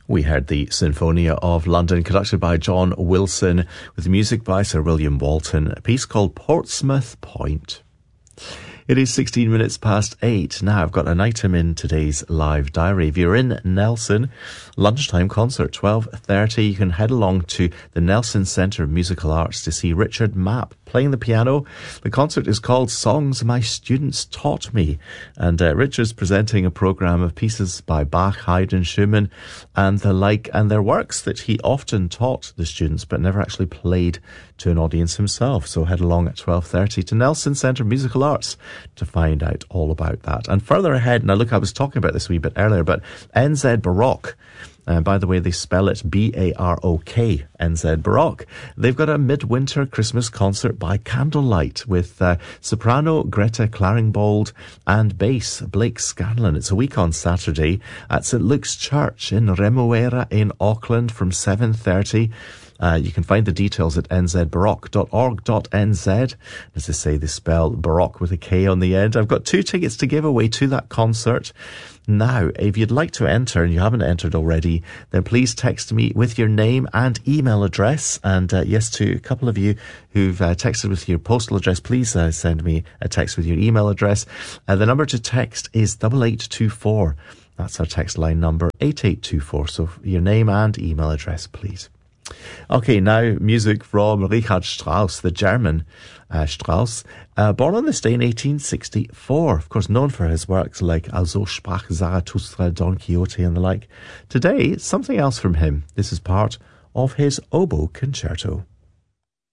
We heard the Sinfonia of London, conducted by John Wilson, with music by Sir William Walton, a piece called Portsmouth Point. It is 16 minutes past 8. Now, I've got an item in today's live diary. If you're in Nelson, lunchtime concert, 12:30, you can head along to the Nelson Centre of Musical Arts to see Richard Mapp playing the piano. The concert is called Songs My Students Taught Me, and Richard's presenting a programme of pieces by Bach, Haydn, Schumann and the like, and their works that he often taught the students but never actually played to an audience himself. So head along at 12:30 to Nelson Centre of Musical Arts to find out all about that. And further ahead, now look, I was talking about this a wee bit earlier, but NZ Baroque, by the way, they spell it B-A-R-O-K, NZ Baroque. They've got a midwinter Christmas concert by candlelight with soprano Greta Claringbold and bass Blake Scanlon. It's a week on Saturday at St Luke's Church in Remuera in Auckland from 7:30. You can find the details at nzbaroque.org.nz. As I say, they spell Baroque with a K on the end. I've got 2 tickets to give away to that concert. Now, if you'd like to enter and you haven't entered already, then please text me with your name and email address. And yes, to a couple of you who've texted with your postal address, please send me a text with your email address. The number to text is 8824. That's our text line number, 8824. So your name and email address, please. Okay, now music from Richard Strauss, the German Strauss, born on this day in 1864, of course known for his works like Also sprach Zarathustra, Don Quixote and the like. Today, something else from him. This is part of his oboe concerto.